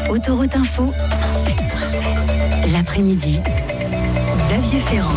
Autoroute Info, 107.7. L'après-midi, Xavier Ferrand.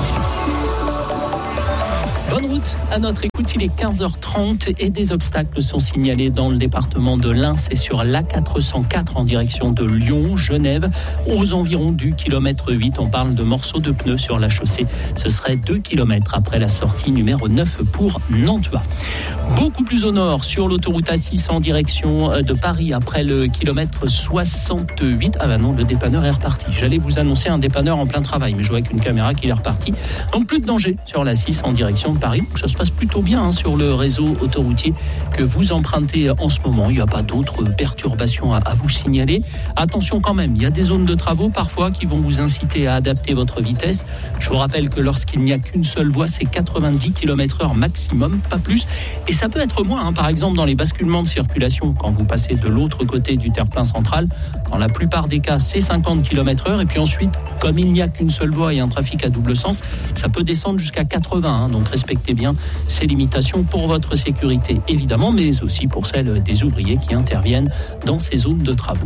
Bonne route à notre écoute, il est 15h30 et des obstacles sont signalés dans le département de l'Ain. C'est sur l'A404 en direction de Lyon, Genève. Aux environs du kilomètre 8, on parle de morceaux de pneus sur la chaussée. Ce serait 2 km après la sortie numéro 9 pour Nantua. Beaucoup plus au nord, sur l'autoroute A6 en direction de Paris, après le kilomètre 68. Ah ben non, le dépanneur est reparti. J'allais vous annoncer un dépanneur en plein travail, mais je vois avec une caméra qu'il est reparti. Donc plus de danger sur l'A6 en direction de Paris. Ça se passe plutôt bien sur le réseau autoroutier que vous empruntez en ce moment. Il n'y a pas d'autres perturbations à vous signaler. Attention quand même, il y a des zones de travaux parfois qui vont vous inciter à adapter votre vitesse. Je vous rappelle que lorsqu'il n'y a qu'une seule voie, c'est 90 km/h maximum, pas plus. Et ça peut être moins, par exemple dans les basculements de circulation quand vous passez de l'autre côté du terre-plein central. Dans la plupart des cas, c'est 50 km/h. Et puis ensuite, comme il n'y a qu'une seule voie et un trafic à double sens, ça peut descendre jusqu'à 80. Donc respectez bien ces limitations pour votre sécurité, évidemment, mais aussi pour celle des ouvriers qui interviennent dans ces zones de travaux.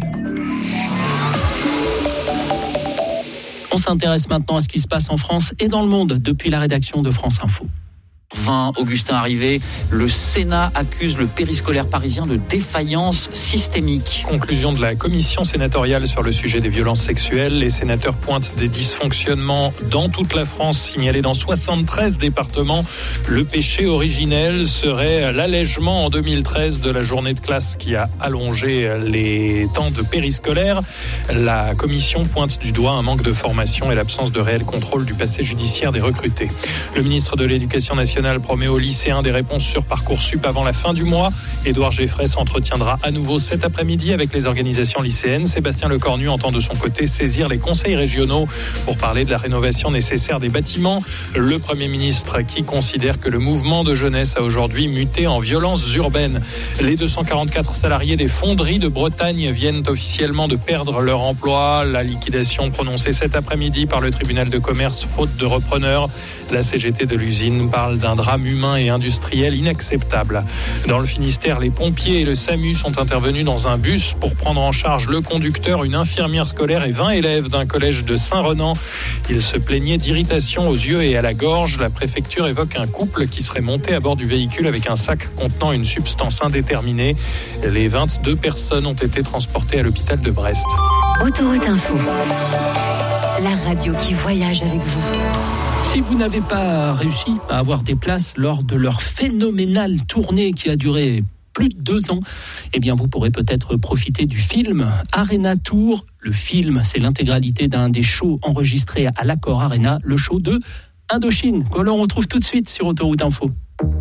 On s'intéresse maintenant à ce qui se passe en France et dans le monde depuis la rédaction de France Info. 20 Augustin Arrivé, le Sénat accuse le périscolaire parisien de défaillance systémique. Conclusion de la commission sénatoriale sur le sujet des violences sexuelles. Les sénateurs pointent des dysfonctionnements dans toute la France, signalés dans 73 départements. Le péché originel serait l'allègement en 2013 de la journée de classe qui a allongé les temps de périscolaire. La commission pointe du doigt un manque de formation et l'absence de réel contrôle du passé judiciaire des recrutés. Le ministre de l'Éducation nationale promet aux lycéens des réponses sur Parcoursup avant la fin du mois. Édouard Geffray s'entretiendra à nouveau cet après-midi avec les organisations lycéennes. Sébastien Lecornu entend de son côté saisir les conseils régionaux pour parler de la rénovation nécessaire des bâtiments. Le Premier ministre qui considère que le mouvement de jeunesse a aujourd'hui muté en violence urbaine. Les 244 salariés des fonderies de Bretagne viennent officiellement de perdre leur emploi. La liquidation prononcée cet après-midi par le tribunal de commerce faute de repreneurs. La CGT de l'usine parle d'un drame humain et industriel inacceptable. Dans le Finistère, les pompiers et le SAMU sont intervenus dans un bus pour prendre en charge le conducteur, une infirmière scolaire et 20 élèves d'un collège de Saint-Renan. Ils se plaignaient d'irritation aux yeux et à la gorge. La préfecture évoque un couple qui serait monté à bord du véhicule avec un sac contenant une substance indéterminée. Les 22 personnes ont été transportées à l'hôpital de Brest. Autoroute Info, la radio qui voyage avec vous. Si vous n'avez pas réussi à avoir des places lors de leur phénoménale tournée qui a duré plus de 2 ans, eh bien vous pourrez peut-être profiter du film Arena Tour. Le film, c'est l'intégralité d'un des shows enregistrés à l'Accor Arena, le show de Indochine, que l'on retrouve tout de suite sur Autoroute Info.